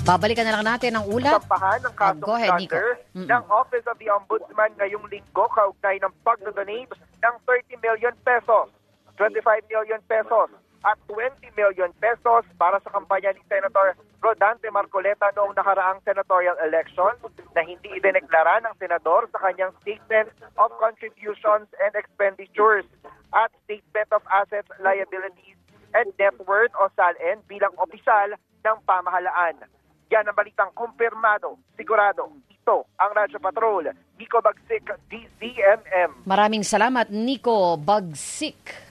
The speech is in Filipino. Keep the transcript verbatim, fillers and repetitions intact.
Babalikan na lang natin ang ulat. Sampahan ng kasong Oh, go ahead, Nico. plunder Mm-mm. ng Office of the Ombudsman ngayong linggo kaugnay ng pag-donate ng thirty million pesos, twenty-five million pesos at twenty million pesos para sa kampanya ni Senator Rodante Marcoleta noong nakaraang senatorial election na hindi idineklara ng senador sa kanyang Statement of Contributions and Expenditures at Statement of Assets, Liabilities and Net Worth o S A L N bilang opisyal ng pamahalaan. Yan ang balitang kumpirmado, sigurado. Ito ang Radyo Patrol, Nico Bagsik, D Z M M. Maraming salamat, Nico Bagsik.